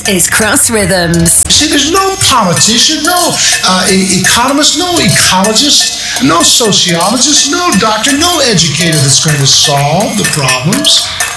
is Cross Rhythms. See, there's no politician, no economist, no ecologist, no sociologist, no doctor, no educator that's going to solve the problems.